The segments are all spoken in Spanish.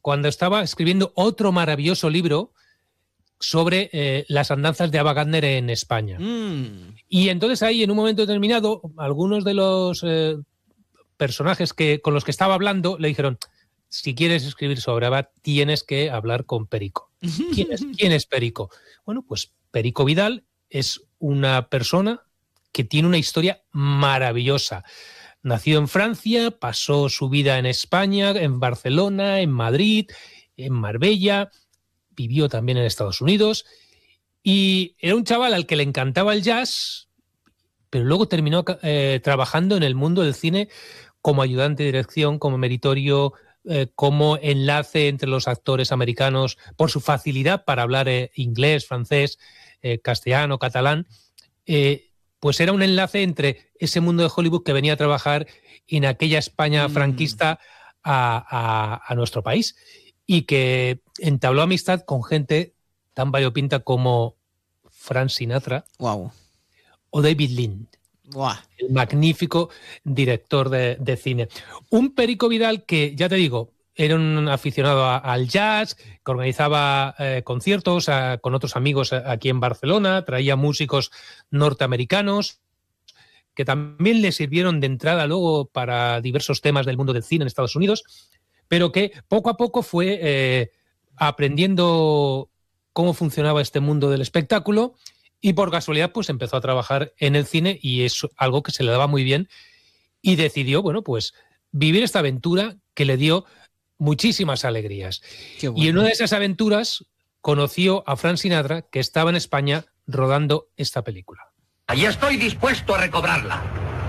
cuando estaba escribiendo otro maravilloso libro sobre las andanzas de Ava Gardner en España. Y entonces ahí, en un momento determinado, algunos de los personajes con los que estaba hablando le dijeron: si quieres escribir sobre Ava, tienes que hablar con Perico. ¿Quién es Perico? Bueno, pues Perico Vidal es una persona que tiene una historia maravillosa. Nació en Francia, pasó su vida en España, en Barcelona, en Madrid, en Marbella, vivió también en Estados Unidos y era un chaval al que le encantaba el jazz, pero luego terminó trabajando en el mundo del cine como ayudante de dirección, como meritorio, como enlace entre los actores americanos por su facilidad para hablar inglés, francés, castellano, catalán. Pues era un enlace entre ese mundo de Hollywood que venía a trabajar en aquella España franquista a nuestro país y que entabló amistad con gente tan variopinta como Frank Sinatra o David Lean, el magnífico director de cine. Un Perico Vidal que, ya te digo, era un aficionado al jazz, que organizaba conciertos con otros amigos aquí en Barcelona, traía músicos norteamericanos que también le sirvieron de entrada luego para diversos temas del mundo del cine en Estados Unidos, pero que poco a poco fue aprendiendo cómo funcionaba este mundo del espectáculo y por casualidad pues empezó a trabajar en el cine y es algo que se le daba muy bien y decidió, bueno, pues vivir esta aventura que le dio muchísimas alegrías. Bueno. Y en una de esas aventuras conoció a Frank Sinatra, que estaba en España rodando esta película. Allí estoy dispuesto a recobrarla.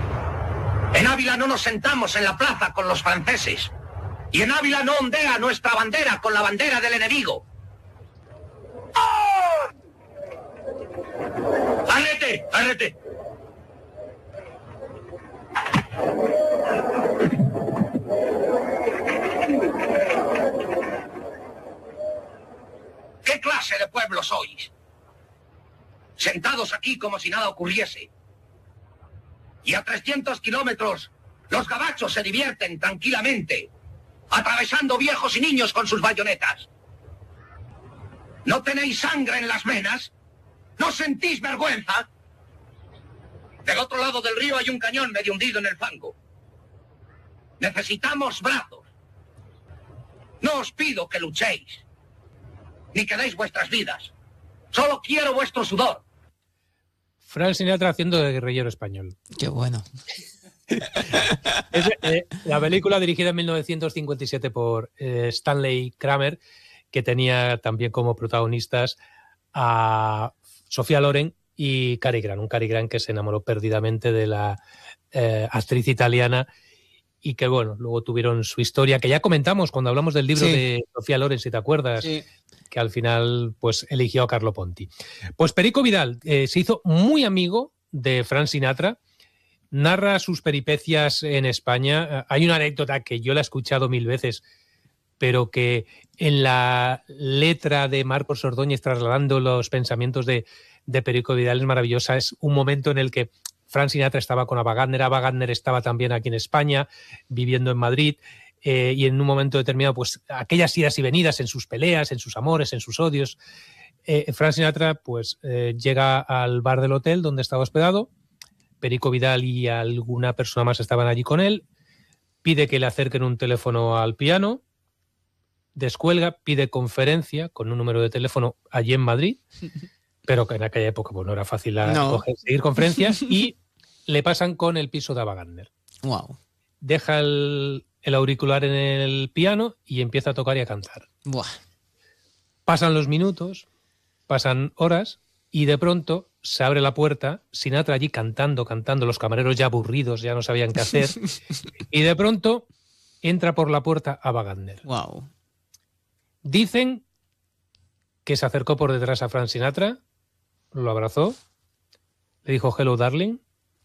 En Ávila no nos sentamos en la plaza con los franceses. Y en Ávila no ondea nuestra bandera con la bandera del enemigo. ¡Oh! ¡Arrete! ¡Arrete! ¿Qué clase de pueblo sois? Sentados aquí como si nada ocurriese. Y a 300 kilómetros los gabachos se divierten tranquilamente, atravesando viejos y niños con sus bayonetas. ¿No tenéis sangre en las venas? ¿No sentís vergüenza? Del otro lado del río hay un cañón medio hundido en el fango. Necesitamos brazos. No os pido que luchéis, ni que deis vuestras vidas. Solo quiero vuestro sudor. Frank Sinatra haciendo de guerrillero español. Qué bueno. Es la película dirigida en 1957 por Stanley Kramer, que tenía también como protagonistas a Sofía Loren y Cary Grant. Un Cary Grant que se enamoró perdidamente de la actriz italiana y que, bueno, luego tuvieron su historia, que ya comentamos cuando hablamos del libro de Sofía Loren, si te acuerdas, que al final pues eligió a Carlo Ponti. Pues Perico Vidal se hizo muy amigo de Frank Sinatra, narra sus peripecias en España. Hay una anécdota que yo la he escuchado 1000 veces, pero que en la letra de Marcos Ordóñez trasladando los pensamientos de Perico Vidal es maravillosa. Es un momento en el que Frank Sinatra estaba con Ava Gardner estaba también aquí en España, viviendo en Madrid, y en un momento determinado, pues aquellas idas y venidas en sus peleas, en sus amores, en sus odios, Frank Sinatra pues llega al bar del hotel donde estaba hospedado. Perico Vidal y alguna persona más estaban allí con él, pide que le acerquen un teléfono al piano, descuelga, pide conferencia con un número de teléfono allí en Madrid, pero que en aquella época pues, no era fácil seguir conferencias, y le pasan con el piso de Ava Gardner. Wow. Deja el auricular en el piano y empieza a tocar y a cantar. Buah. Pasan los minutos, pasan horas, y de pronto se abre la puerta, Sinatra allí cantando, los camareros ya aburridos, ya no sabían qué hacer, y de pronto entra por la puerta Ava Gardner. Wow. Dicen que se acercó por detrás a Frank Sinatra, lo abrazó, le dijo hello darling,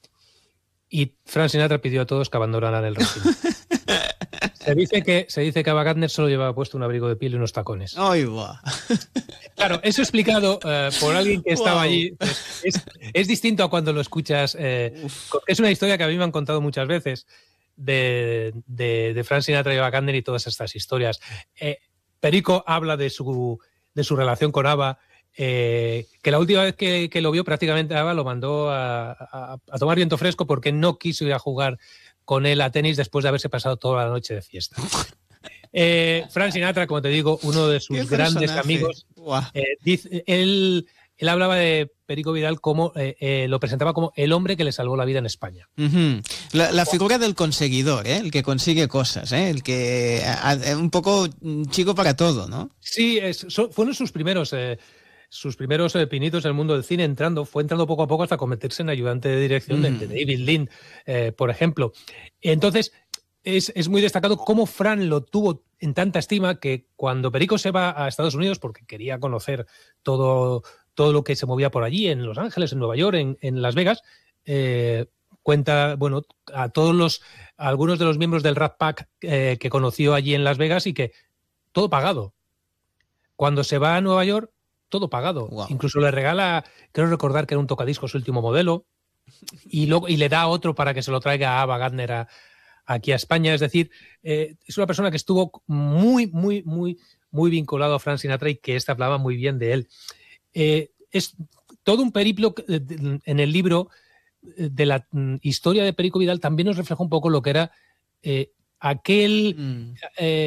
y Frank Sinatra pidió a todos que abandonaran el recinto. Se dice que Ava Gardner solo llevaba puesto un abrigo de piel y unos tacones. ¡Ay, va! Claro, eso explicado por alguien que estaba allí, pues, es distinto a cuando lo escuchas. Es una historia que a mí me han contado muchas veces de Frank Sinatra y Ava Gardner y todas estas historias. Perico habla de su relación con Ava, que la última vez que lo vio prácticamente Ava lo mandó a tomar viento fresco porque no quiso ir a jugar con él a tenis después de haberse pasado toda la noche de fiesta. Frank Sinatra, como te digo, uno de sus grandes amigos, él hablaba de Perico Vidal como lo presentaba como el hombre que le salvó la vida en España. La figura del conseguidor, el que consigue cosas, el que un poco chico para todo, ¿no? Sí, fueron sus primeros pinitos en el mundo del cine, fue entrando poco a poco hasta convertirse en ayudante de dirección de David Lean, por ejemplo. Entonces, es muy destacado cómo Fran lo tuvo en tanta estima que cuando Perico se va a Estados Unidos, porque quería conocer todo lo que se movía por allí, en Los Ángeles, en Nueva York, en Las Vegas, cuenta, bueno, a algunos de los miembros del Rat Pack que conoció allí en Las Vegas y que todo pagado. Cuando se va a Nueva York, todo pagado. Wow. Incluso le regala, creo recordar que era un tocadiscos último modelo, y le da otro para que se lo traiga a Ava Gardner aquí a España. Es decir, es una persona que estuvo muy, muy, muy, muy vinculado a Frank Sinatra y que hablaba muy bien de él. Es todo un periplo en el libro de la historia de Perico Vidal. También nos refleja un poco lo que era aquel...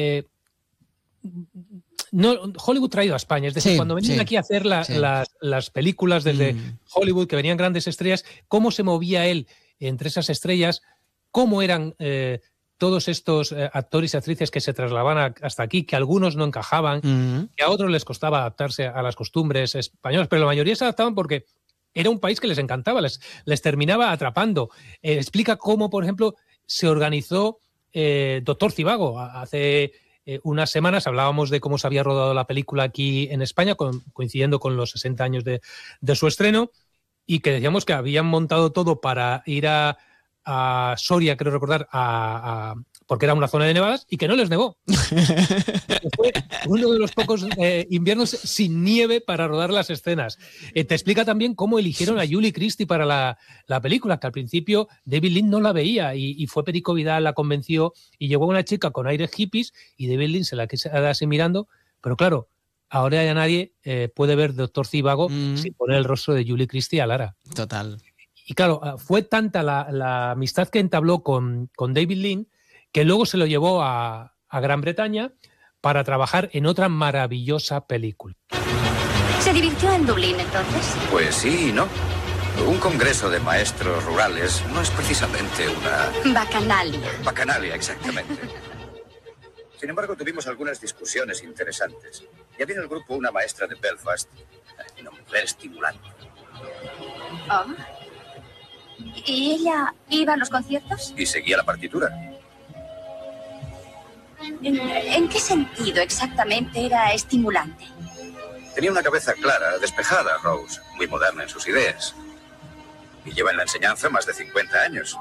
No, Hollywood traído a España, es decir, cuando venían aquí a hacer las películas desde Hollywood, que venían grandes estrellas, cómo se movía él entre esas estrellas, cómo eran todos estos actores y actrices que se trasladaban hasta aquí, que algunos no encajaban, que a otros les costaba adaptarse a las costumbres españolas, pero la mayoría se adaptaban porque era un país que les encantaba, les terminaba atrapando. Explica cómo, por ejemplo, se organizó Doctor Zivago. Hace unas semanas hablábamos de cómo se había rodado la película aquí en España, coincidiendo con los 60 años de su estreno, y que decíamos que habían montado todo para ir a Soria, creo recordar, porque era una zona de nevadas, y que no les nevó. Fue uno de los pocos inviernos sin nieve para rodar las escenas. Te explica también cómo eligieron a Julie Christie para la película, que al principio David Lean no la veía, y fue Perico Vidal, la convenció, y llegó una chica con aires hippies, y David Lean se la queda así mirando, pero claro, ahora ya nadie puede ver Doctor Zivago sin poner el rostro de Julie Christie a Lara. Total. Y claro, fue tanta la amistad que entabló con David Lean que luego se lo llevó a Gran Bretaña para trabajar en otra maravillosa película. ¿Se divirtió en Dublín entonces? Pues sí y no. Un congreso de maestros rurales no es precisamente una... Bacanalia. Bacanalia, exactamente. Sin embargo, tuvimos algunas discusiones interesantes. Ya vino al grupo una maestra de Belfast, una mujer estimulante. Oh. ¿Y ella iba a los conciertos? Y seguía la partitura. ¿En qué sentido exactamente era estimulante? Tenía una cabeza clara, despejada, Rose, muy moderna en sus ideas. Y lleva en la enseñanza más de 50 años.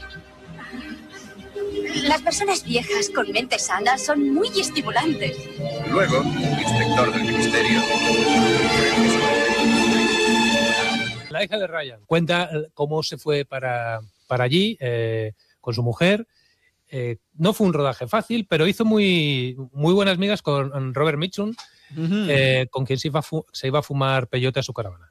Las personas viejas con mente sana son muy estimulantes. Luego, inspector del ministerio. La hija de Ryan cuenta cómo se fue para allí con su mujer. No fue un rodaje fácil, pero hizo muy, muy buenas migas con Robert Mitchum, con quien se iba a fumar peyote a su caravana.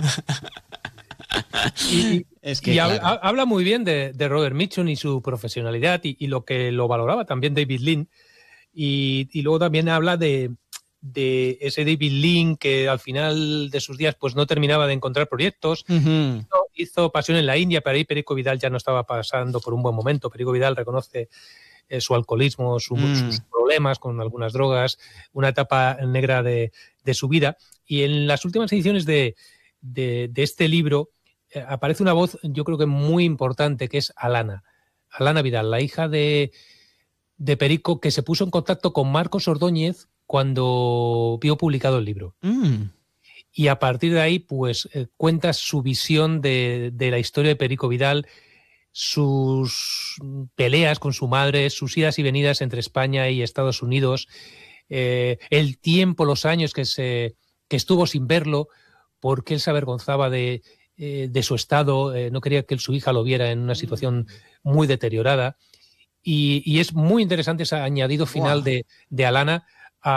Habla muy bien de Robert Mitchum y su profesionalidad y lo que lo valoraba también David Lean. Y luego también habla de ese David Lean que al final de sus días pues no terminaba de encontrar proyectos. Hizo Pasión en la India, pero ahí Perico Vidal ya no estaba pasando por un buen momento. Perico Vidal reconoce su alcoholismo, sus problemas con algunas drogas, una etapa negra de su vida. Y en las últimas ediciones de este libro aparece una voz, yo creo que muy importante, que es Alana Vidal, la hija de Perico, que se puso en contacto con Marcos Ordóñez cuando vio publicado el libro. Y a partir de ahí, pues cuenta su visión de la historia de Perico Vidal, sus peleas con su madre, sus idas y venidas entre España y Estados Unidos, el tiempo, los años que estuvo sin verlo, porque él se avergonzaba de su estado, no quería que su hija lo viera en una situación muy deteriorada. Y es muy interesante ese añadido final de Alana,